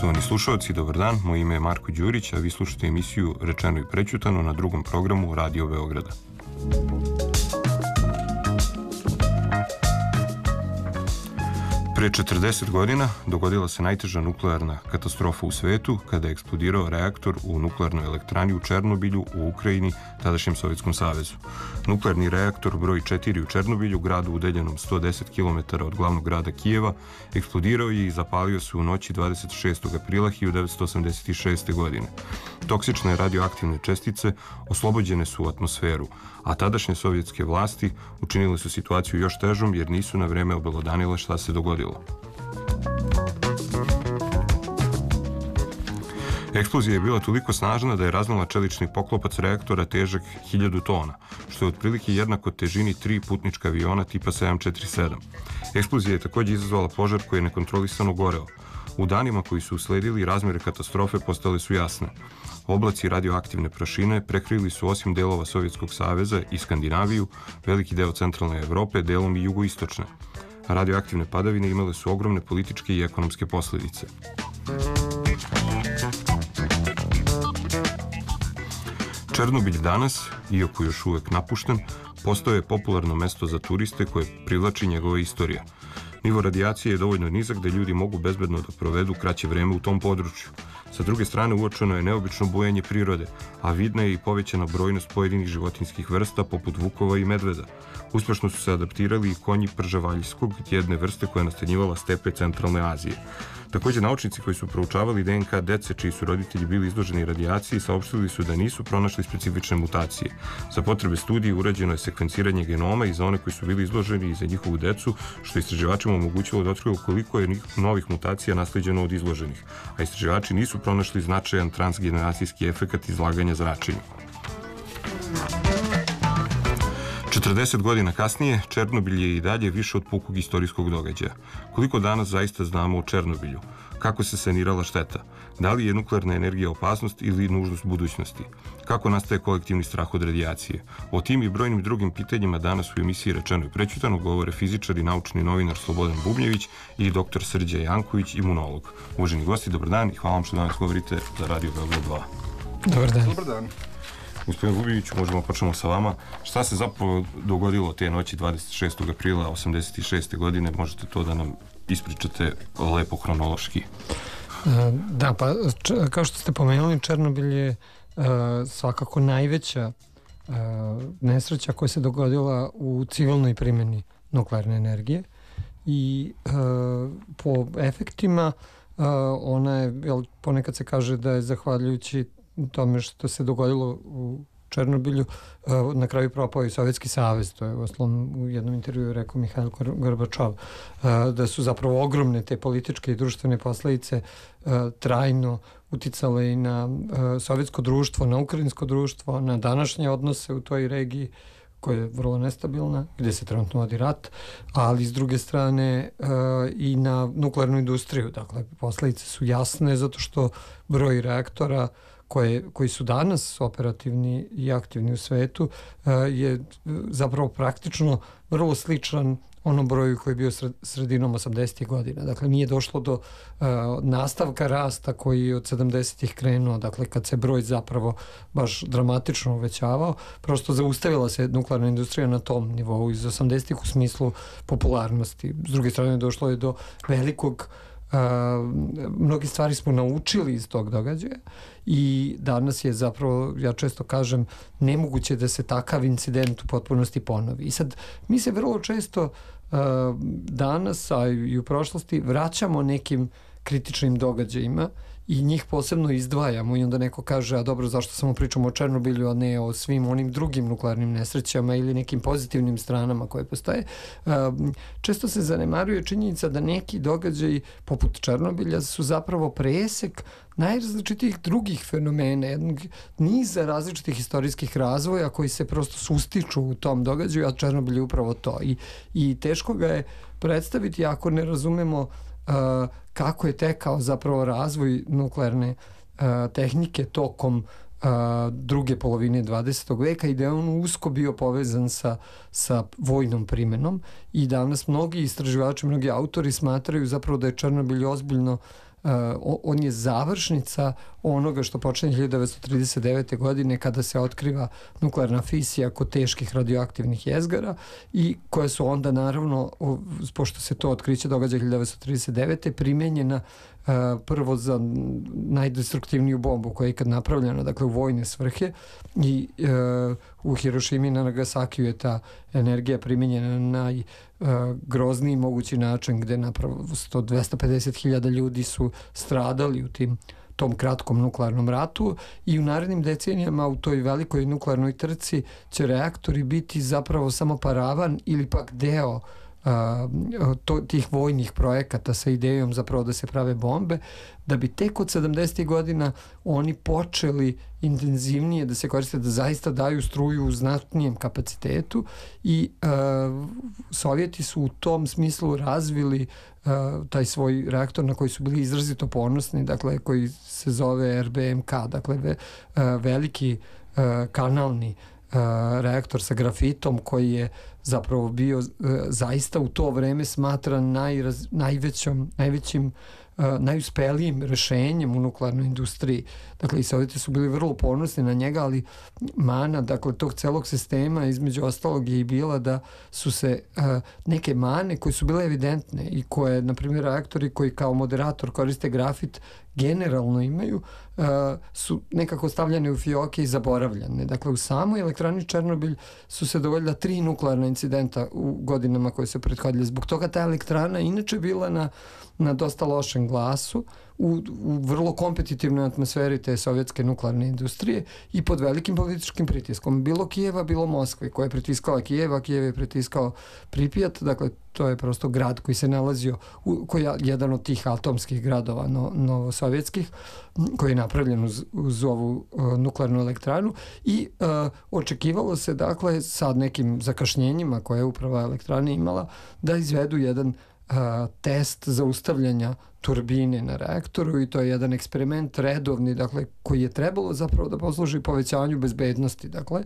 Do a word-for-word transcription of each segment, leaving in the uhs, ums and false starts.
Poštovani slušalci, dobar dan, moje ime je Marko Đurić, a vi slušate emisiju Rečeno i prećutano na drugom programu Radio Beograda. Pre četrdeset godina dogodila se najteža nuklearna katastrofa u svetu kada je eksplodirao reaktor u nuklearnoj elektrani u Černobilju u Ukrajini, tadašnjem Sovjetskom savezu. Nuklearni reaktor broj četiri u Černobilju, gradu udaljenom sto deset kilometara od glavnog grada Kijeva, eksplodirao je i zapalio se u noći dvadeset šestog aprila hiljadu devetsto osamdeset šeste. godine. Toksične radioaktivne čestice oslobođene su u atmosferu, a tadašnje sovjetske vlasti učinile su situaciju još težom jer nisu na vreme obelodanile šta se dogodilo. Eksplozija je bila toliko snažna da je raznala čelični poklopac reaktora težak hiljadu tona, što je otprilike jednako težini tri putnička aviona tipa sedam četiri sedam. Eksplozija je takođe izazvala požar koji je nekontrolisano goreo. U danima koji su usledili, razmere katastrofe postale su jasne. Oblaci radioaktivne prašine prekrili su osim delova Sovjetskog saveza i Skandinaviju, veliki deo centralne Evrope, delom i jugoistočne. Radioaktivne padavine imale su ogromne političke i ekonomske posledice. Černobilj danas, iako još uvek napušten, postao je popularno mesto za turiste koje privlači njegova istorija. Nivo radijacije je dovoljno nizak da ljudi mogu bezbedno da provedu kraće vreme u tom području. Sa druge strane, uočeno je neobično bujanje prirode, a vidna je i povećana brojnost pojedinih životinjskih vrsta poput vukova i medveda. Uspešno su se adaptirali i konji pržavaljskog, jedne vrste koja je nastanjivala stepe centralne Azije. Takođe, naučnici koji su proučavali D N K dece čiji su roditelji bili izloženi radijaciji saopštili su da nisu pronašli specifične mutacije. Za potrebe studije urađeno je sekvenciranje genoma i za one koji su bili izloženi i za njihovu decu, što istraživačima omogućilo da otkriju koliko je novih mutacija nasleđeno od izloženih, a istraživači nisu pronašli značajan transgeneracijski efekat izlaganja zračenju. četrdeset godina kasnije, Černobilj je i dalje više od pukog istorijskog događaja. Koliko danas zaista znamo o Černobilju? Kako se sanirala šteta? Da li je nuklearna energija opasnost ili nužnost budućnosti? Kako nastaje kolektivni strah od radijacije? O tim i brojnim drugim pitanjima danas u emisiji Rečeno i prećutano govore fizičar i naučni novinar Slobodan Bubnjević i doktor Srđan Janković, imunolog. Uvaženi gosti, dobar dan i hvala vam što danas govorite za Radio Beograd dva. Dobar dan. Dobar dan. Gospodine Bubnjeviću, možemo počnemo sa vama. Šta se zapravo dogodilo te noći dvadeset šestog aprila osamdeset šeste. godine? Možete to da nam ispričate lepo hronološki. Da, pa kao što ste pomenuli, Černobilj je uh, svakako najveća uh, nesreća koja se dogodila u civilnoj primjeni nuklearne energije i uh, po efektima uh, ona je, jel, ponekad se kaže da je zahvaljujući tome što se dogodilo u Černobilju, na kraju propao i Sovjetski savez, to je u osnovom u jednom intervjuu rekao Mihajl Gorbačov, da su zapravo ogromne te političke i društvene posledice trajno uticale i na sovjetsko društvo, na ukrajinsko društvo, na današnje odnose u toj regiji koja je vrlo nestabilna, gde se trenutno vodi rat, ali s druge strane i na nuklearnu industriju. Dakle, posledice su jasne zato što broj reaktora Koje, koji su danas operativni i aktivni u svetu je zapravo praktično vrlo sličan onom broju koji je bio sredinom osamdesetih godina. Dakle, nije došlo do uh, nastavka rasta koji je od sedamdesetih krenuo, dakle, kad se broj zapravo baš dramatično uvećavao, prosto zaustavila se nuklearna industrija na tom nivou iz osamdesetih u smislu popularnosti. S druge strane, došlo je do velikog Uh, mnogi stvari smo naučili iz tog događaja i danas je zapravo, ja često kažem, nemoguće da se takav incident u potpunosti ponovi. I sad, mi se vrlo često uh, danas, a i u prošlosti, vraćamo nekim kritičnim događajima i njih posebno izdvajamo i onda neko kaže, a dobro, zašto samo pričamo o Černobilju, a ne o svim onim drugim nuklearnim nesrećama ili nekim pozitivnim stranama koje postoje. Često se zanemaruje činjenica da neki događaji poput Černobilja su zapravo presek najrazličitih drugih fenomena, jednog niza različitih istorijskih razvoja koji se prosto sustiču u tom događaju, a Černobilj je upravo to. I, i teško ga je predstaviti ako ne razumemo Uh, kako je tekao zapravo razvoj nuklearne uh, tehnike tokom uh, druge polovine dvadesetog veka i da je on usko bio povezan sa, sa vojnom primenom i danas mnogi istraživači, mnogi autori smatraju zapravo da je Černobilj ozbiljno uh, on je završnica onoga što počinje hiljadu devetsto trideset devete. godine kada se otkriva nuklearna fisija kod teških radioaktivnih jezgara i koje su onda naravno, pošto se to otkriće događa hiljadu devetsto trideset devete. primenjena uh, prvo za najdestruktivniju bombu koja je ikad napravljena, dakle u vojne svrhe i uh, u Hirošimi i na Nagasakiju je ta energija primenjena na najgrozniji uh, mogući način gde napravo sto do dvesta pedeset hiljada ljudi su stradali u tim tom kratkom nuklearnom ratu i u narednim decenijama u toj velikoj nuklearnoj trci će reaktori biti zapravo samo paravan ili pak deo Uh, to, tih vojnih projekata sa idejom zapravo da se prave bombe, da bi tek od sedamdesetih godina oni počeli intenzivnije da se koriste, da zaista daju struju u znatnijem kapacitetu i uh, Sovjeti su u tom smislu razvili uh, taj svoj reaktor na koji su bili izrazito ponosni, dakle koji se zove R B M K, dakle ve, uh, veliki uh, kanalni uh, reaktor sa grafitom koji je zapravo bio uh, zaista u to vreme smatran najraz, najvećom, najvećim Uh, najuspelijim rešenjem u nuklearnoj industriji. Dakle, i Sovjeti su bili vrlo ponosni na njega, ali mana, dakle, tog celog sistema između ostalog je i bila da su se uh, neke mane koje su bile evidentne i koje, na primjer, reaktori koji kao moderator koriste grafit generalno imaju, uh, su nekako stavljane u fioke i zaboravljane. Dakle, u samoj elektrani Černobilj su se dogodila tri nuklearna incidenta u godinama koje se prethodile. Zbog toga ta elektrana inače bila na, na dosta lošem glasu, u, u vrlo kompetitivnoj atmosferi te sovjetske nuklearne industrije i pod velikim političkim pritiskom. Bilo Kijeva, bilo Moskve, koja je pritiskala Kijeva, Kijev je pritiskao Pripjat, dakle to je prosto grad koji se nalazio, u, koji je jedan od tih atomskih gradova no, novosovjetskih, koji je napravljen uz, uz ovu uh, nuklearnu elektranu i uh, očekivalo se, dakle, sa nekim zakašnjenjima koje je uprava elektrane imala, da izvedu jedan uh, test zaustavljanja turbine na reaktoru i to je jedan eksperiment redovni, dakle, koji je trebalo zapravo da posluži povećanju bezbednosti, dakle,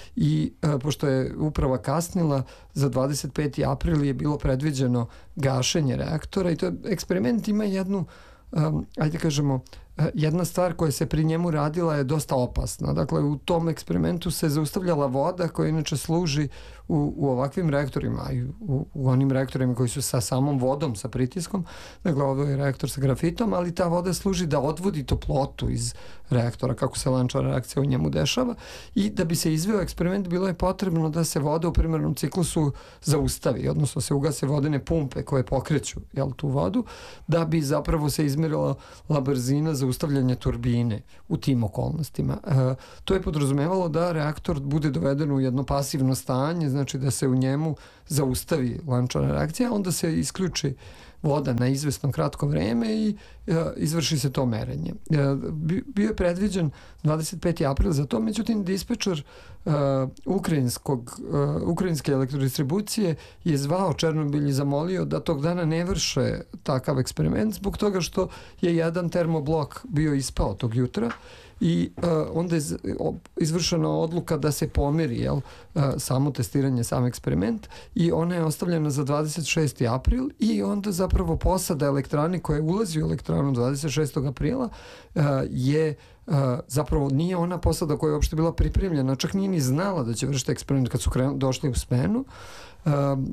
i e, pošto je uprava kasnila, za dvadeset peti april je bilo predviđeno gašenje reaktora i to je, eksperiment ima jednu, um, ajde kažemo, jedna stvar koja se pri njemu radila je dosta opasna. Dakle, u tom eksperimentu se zaustavljala voda koja inače služi u, u ovakvim reaktorima i u, u onim reaktorima koji su sa samom vodom, sa pritiskom. Dakle, ovo je reaktor sa grafitom, ali ta voda služi da odvodi toplotu iz reaktora, kako se lančana reakcija u njemu dešava. I da bi se izveo eksperiment, bilo je potrebno da se voda u primarnom ciklusu zaustavi, odnosno se ugase vodene pumpe koje pokreću, jel, tu vodu, da bi zapravo se izmerila la brzina zaustavljanja turbine u tim okolnostima. E, to je podrazumevalo da reaktor bude doveden u jedno pasivno stanje, znači da se u njemu zaustavi lančana reakcija, onda se isključi voda na izvesno kratko vreme i e, izvrši se to merenje. E, bio je predviđen dvadeset peti april za to, međutim dispečer e, ukrajinskog, e, ukrajinske elektrodistribucije je zvao Černobilj i zamolio da tog dana ne vrše takav eksperiment zbog toga što je jedan termoblok bio ispao tog jutra i uh, onda je izvršena odluka da se pomeri, jel, uh, samo testiranje, sam eksperiment i ona je ostavljena za dvadeset šesti april i onda zapravo posada elektrane koja ulazi u elektranu dvadeset šestog aprila uh, je Uh, zapravo nije ona posada koja je uopšte bila pripremljena, čak nije ni znala da će vršiti eksperiment kad su krenu, došli u smenu. Uh,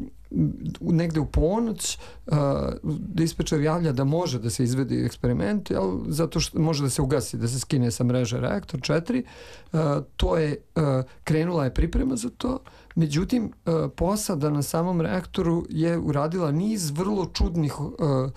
negde u ponoć uh, dispečer javlja da može da se izvedi eksperiment, jel, zato što može da se ugasi, da se skine sa mreže reaktor četiri. Uh, to je, uh, krenula je priprema za to, međutim uh, posada na samom reaktoru je uradila niz vrlo čudnih uh,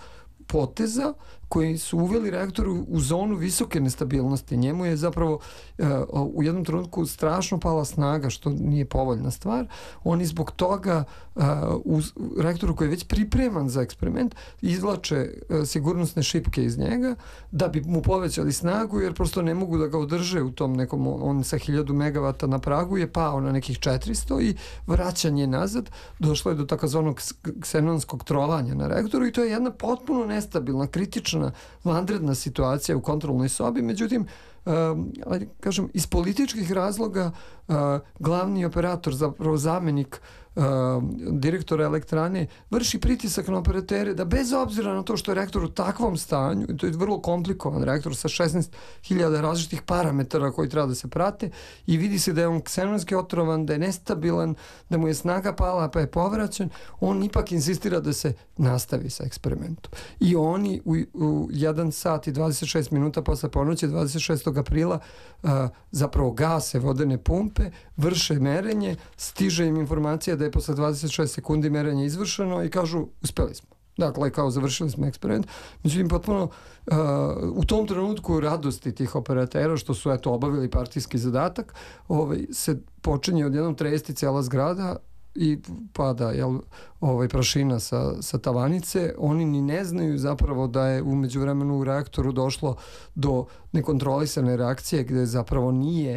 poteza koji su uveli reaktor u zonu visoke nestabilnosti. Njemu je zapravo uh, u jednom trenutku strašno pala snaga, što nije povoljna stvar. Oni zbog toga uh, u reaktoru koji je već pripreman za eksperiment izvlače uh, sigurnosne šipke iz njega da bi mu povećali snagu, jer prosto ne mogu da ga održe u tom nekom, on sa hiljadu megavata na pragu je pao na nekih četiristo i vraćanje nazad došlo je do takozvanog ksenonskog trovanja na reaktoru i to je jedna potpuno nestabilna, kritična, vanredna situacija u kontrolnoj sobi, međutim, um, kažem, iz političkih razloga uh, glavni operator, zapravo zamenik direktora elektrane vrši pritisak na operatere da bez obzira na to što je reaktor u takvom stanju, to je vrlo komplikovan reaktor sa šesnaest hiljada različitih parametara koji treba da se prate i vidi se da je on ksenonski otrovan, da je nestabilan, da mu je snaga pala pa je povraćan, on ipak insistira da se nastavi sa eksperimentom. I oni u, u jedan sat i dvadeset šest minuta posle ponoći dvadeset šestog aprila uh, zapravo gase vodene pumpe, vrše merenje, stiže im informacija da je posle dvadeset šest sekundi merenje izvršeno i kažu uspeli smo. Dakle, kao završili smo eksperiment. Međutim, potpuno uh, u tom trenutku radosti tih operatera, što su eto obavili partijski zadatak, ovaj, se počinje odjednom tresti cijela zgrada i pada jel, ovaj, prašina sa, sa tavanice. Oni ni ne znaju zapravo da je u međuvremenu u reaktoru došlo do nekontrolisane reakcije gde zapravo nije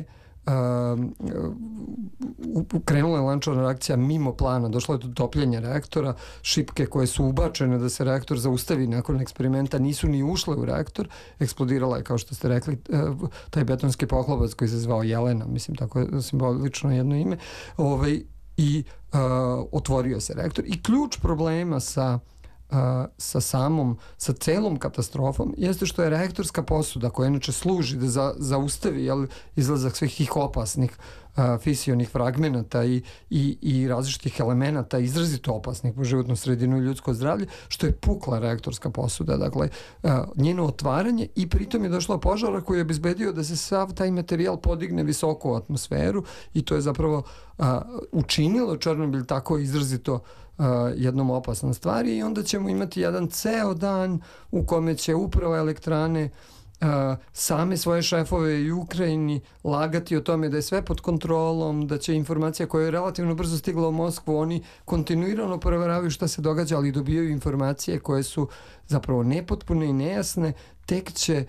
Uh, krenula je lančana reakcija mimo plana, došlo je do topljenja reaktora, šipke koje su ubačene da se reaktor zaustavi nakon eksperimenta nisu ni ušle u reaktor, eksplodirala je, kao što ste rekli, uh, taj betonski poklopac koji se zvao Jelena, mislim tako je simbolično jedno ime, ovaj, i uh, otvorio se reaktor. I ključ problema sa Uh, sa samom, sa celom katastrofom jeste što je reaktorska posuda koja inače služi da za, zaustavi jel, izlazak svih tih opasnih uh, fisionih fragmenata i, i, i različitih elemenata izrazito opasnih po životnu sredinu i ljudsko zdravlje, što je pukla reaktorska posuda. Dakle, uh, njeno otvaranje i pritom je došlo požara koji je obezbedio da se sav taj materijal podigne visoko u atmosferu i to je zapravo uh, učinilo Černobilj tako izrazito Uh, jednom opasnom stvari i onda ćemo imati jedan ceo dan u kome će upravo elektrane uh, same svoje šefove i u Ukrajini lagati o tome da je sve pod kontrolom, da će informacija koja je relativno brzo stigla u Moskvu, oni kontinuirano proveravaju šta se događa, ali dobijaju informacije koje su zapravo nepotpune i nejasne, tek će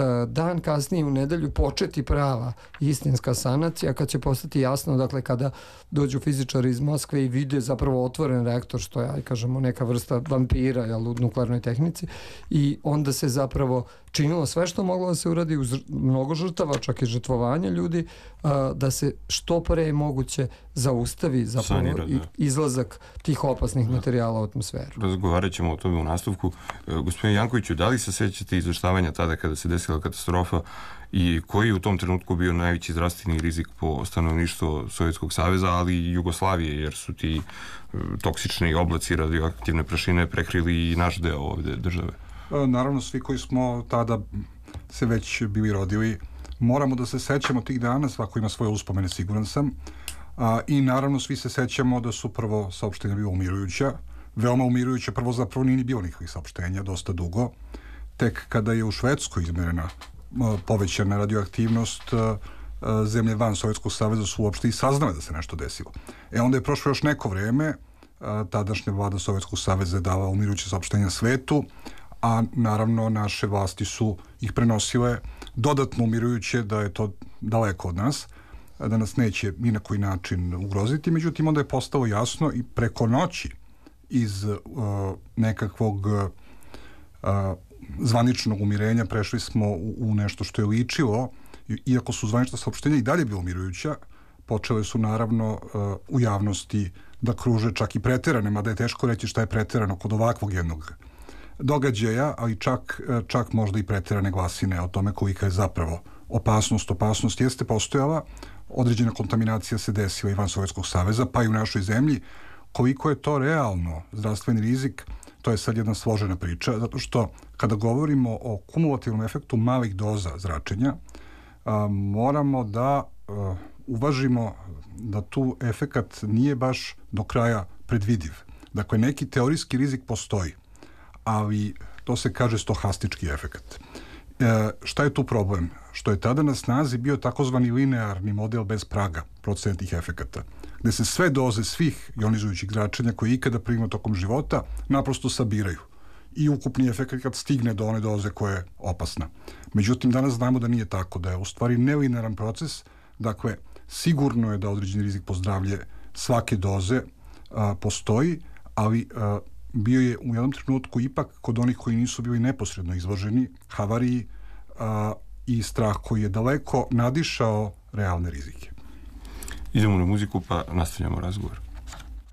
dan kasnije u nedelju početi prava istinska sanacija kad će postati jasno, dakle kada dođu fizičari iz Moskve i vide zapravo otvoren reaktor, što je, aj kažemo, neka vrsta vampira jel, u nuklearnoj tehnici i onda se zapravo činilo sve što moglo da se uradi uz mnogo žrtava, čak i žrtvovanja ljudi, a, da se što pre je moguće zaustavi zapravo Sanira, i, izlazak tih opasnih da. materijala u atmosferu. Razgovarat ćemo o tome u nastavku. E, gospodin Jankoviću, da li se sećate izveštavanja tada kada se desila katastrofa i koji je u tom trenutku bio najveći zdravstveni rizik po stanovništvo Sovjetskog saveza, ali i Jugoslavije, jer su ti e, toksični oblaci radioaktivne prašine prekrili i naš deo ovde države? Naravno, svi koji smo tada se već bili rodili, moramo da se sećamo tih dana, svako ima svoje uspomene, siguran sam. A, I naravno, svi se sećamo da su prvo saopštenja bila umirujuća, veoma umirujuća, prvo zapravo nije ni bilo nikakvih saopštenja, dosta dugo. Tek kada je u Švedskoj izmerena povećana radioaktivnost, zemlje van Sovjetskog saveza su uopšte i saznale da se nešto desilo. E onda je prošlo još neko vreme, tadašnja vlada Sovjetskog saveza je dala umirujuće saopštenja svetu, a naravno naše vlasti su ih prenosile dodatno umirujuće da je to daleko od nas, da nas neće ni na koji način ugroziti. Međutim, onda je postalo jasno i preko noći iz uh, nekakvog uh, zvaničnog umirenja prešli smo u, u nešto što je ličilo, iako su zvanična saopštenja i dalje bilo umirujuća, počele su naravno uh, u javnosti da kruže čak i preterane, mada je teško reći šta je preterano kod ovakvog jednog događaja, ali čak, čak možda i preterane glasine o tome kolika je zapravo opasnost. Opasnost jeste postojala, određena kontaminacija se desila i van Sovjetskog saveza, pa i u našoj zemlji. Koliko je to realno zdravstveni rizik, to je sad jedna složena priča, zato što kada govorimo o kumulativnom efektu malih doza zračenja, a, moramo da a, uvažimo da tu efekat nije baš do kraja predvidiv. Dakle, neki teorijski rizik postoji, ali to se kaže stohastički efekat. E, šta je tu problem? Što je tada na snazi bio takozvani linearni model bez praga procentnih efekata, gde se sve doze svih ionizujućih zračenja koje ikada primimo tokom života naprosto sabiraju i ukupni efekat kad stigne do one doze koja je opasna. Međutim, danas znamo da nije tako, da je u stvari nelinearan proces, dakle, sigurno je da određeni rizik po zdravlje svake doze a, postoji, ali a, bio je u jednom trenutku ipak kod onih koji nisu bili neposredno izloženi havariji a, i strah koji je daleko nadišao realne rizike. Idemo na muziku pa nastavljamo razgovor.